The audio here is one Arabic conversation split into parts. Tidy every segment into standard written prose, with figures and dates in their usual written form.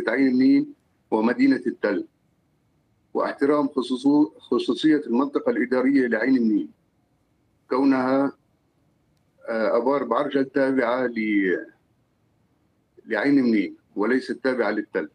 بلدة عين منين ومدينة التل، واحترام خصوصية المنطقة الإدارية لعين منين كونها آبار بعرجل تابعة لعين منين وليست تابعة للتل.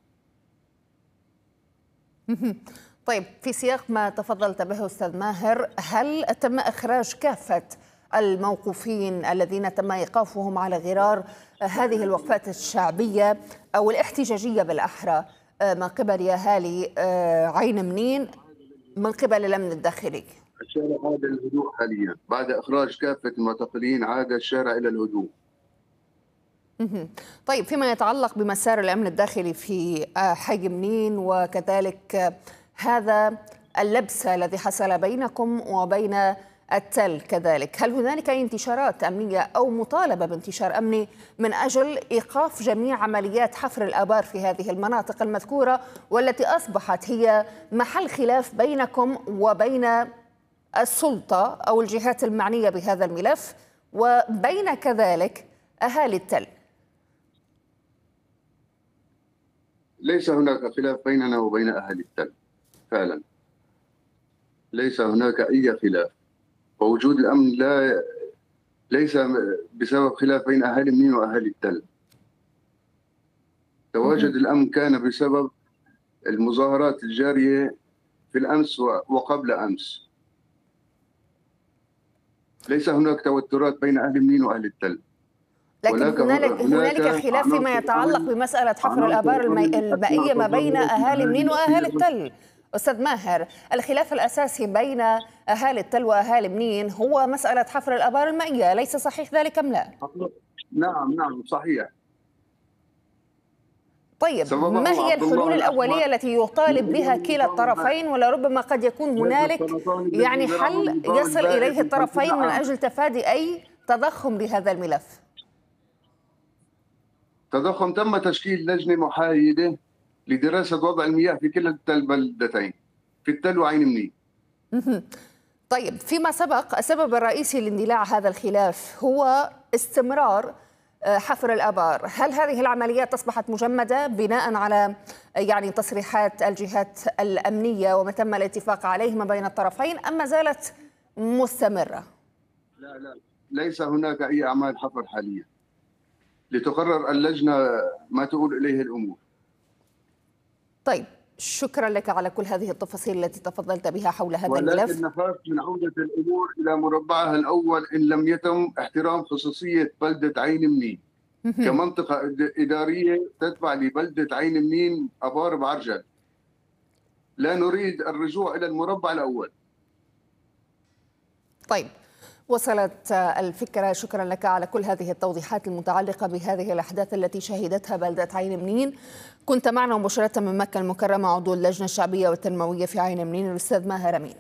طيب، في سياق ما تفضلت به أستاذ ماهر، هل تم إخراج كافة الموقوفين الذين تم إيقافهم على غرار هذه الوقفات الشعبية أو الاحتجاجية بالأحرى من قبل أهالي عين منين من قبل الأمن الداخلي؟ الشارع عاد الهدوء حاليا بعد إخراج كافة المعتقلين، عاد الشارع إلى الهدوء. طيب، فيما يتعلق بمسار الأمن الداخلي في حي منين وكذلك هذا اللبس الذي حصل بينكم وبين التل كذلك، هل هنالك أي انتشارات أمنية أو مطالبة بانتشار أمني من أجل إيقاف جميع عمليات حفر الآبار في هذه المناطق المذكورة والتي أصبحت هي محل خلاف بينكم وبين السلطة أو الجهات المعنية بهذا الملف وبين كذلك أهالي التل؟ ليس هناك خلاف بيننا وبين أهالي التل فعلا، ليس هناك أي خلاف، ووجود الأمن ليس بسبب خلاف بين أهالي منين وأهالي التل. تواجد الأمن كان بسبب المظاهرات الجارية في الأمس وقبل أمس. ليس هناك توترات بين أهل منين وأهل التل، لكن هنالك خلاف فيما يتعلق بمسألة حفر الآبار المائية ما بين أهالي منين وأهالي التل. أستاذ ماهر، الخلاف الأساسي بين أهالي التل وأهالي منين هو مسألة حفر الآبار المائية، ليس صحيح ذلك أم لا؟ نعم صحيح. طيب، ما هي الحلول الأولية التي يطالب بها كلا الطرفين، ولربما قد يكون هنالك يعني حل يصل إليه الطرفين من أجل تفادي أي تضخم لهذا الملف؟ تضخم. تم تشكيل لجنة محايدة لدراسة وضع المياه في كلا البلدتين، في التل وعين منين. طيب، فيما سبق السبب الرئيسي لاندلاع هذا الخلاف هو استمرار حفر الآبار، هل هذه العمليات أصبحت مجمدة بناء على يعني تصريحات الجهات الأمنية وما تم الاتفاق عليه ما بين الطرفين أم ما زالت مستمرة؟ لا، ليس هناك أي أعمال حفر حاليا، لتقرر اللجنة ما تقول إليه الأمور. طيب، شكرا لك على كل هذه التفاصيل التي تفضلت بها حول هذا الملف. ولكن نخاف من عودة الأمور إلى مربعها الأول إن لم يتم احترام خصوصية بلدة عين منين كمنطقة إدارية تتبع لبلدة عين منين آبار بعرجل. لا نريد الرجوع إلى المربع الأول. طيب، وصلت الفكرة. شكرا لك على كل هذه التوضيحات المتعلقة بهذه الأحداث التي شهدتها بلدة عين منين. كنت معنا مباشرة من مكة المكرمة عضو اللجنة الشعبية والتنموية في عين منين الأستاذ ماهر أمين.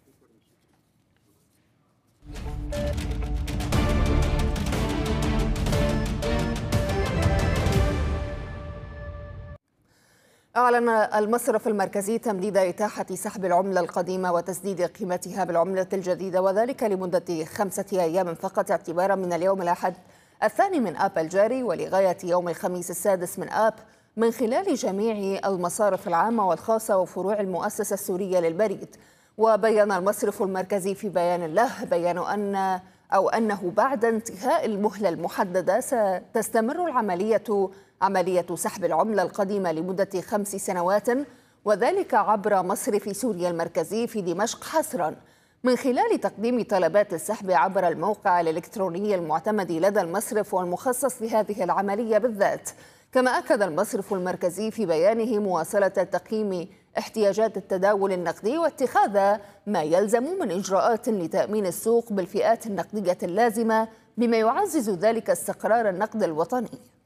أعلن المصرف المركزي تمديد إتاحة سحب العملة القديمة وتسديد قيمتها بالعملة الجديدة، وذلك لمدة 5 أيام فقط اعتبارا من اليوم الأحد 2 من آب الجاري ولغاية يوم الخميس 6 من آب، من خلال جميع المصارف العامة والخاصة وفروع المؤسسة السورية للبريد. وبيّن المصرف المركزي في بيان له أنه بعد انتهاء المهلة المحددة ستستمر عملية سحب العملة القديمة لمدة 5 سنوات، وذلك عبر مصرف سوريا المركزي في دمشق حصرا، من خلال تقديم طلبات السحب عبر الموقع الإلكتروني المعتمد لدى المصرف والمخصص لهذه العملية بالذات. كما أكد المصرف المركزي في بيانه مواصلة تقييم احتياجات التداول النقدي واتخاذ ما يلزم من إجراءات لتأمين السوق بالفئات النقدية اللازمة، بما يعزز ذلك استقرار النقد الوطني.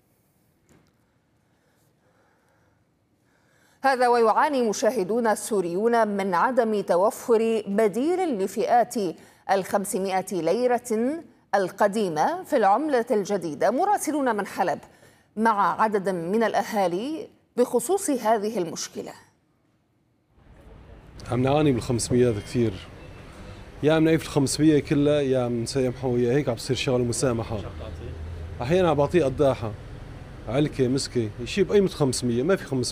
هذا ويعاني مشاهدون السوريون من عدم توفر بديل لفئات 500 ليرة القديمة في العملة الجديدة. مراسلون من حلب مع عدد من الأهالي بخصوص هذه المشكلة. عم نعاني بال500 كثير، يا عم نعيف ال500 كلها يا عم نسامحه، ويا هيك عم بصير شغله مسامحة. أحيانا عم بعطيه قداحة علكة مسكة يشيل بقيمة 500، ما في 500.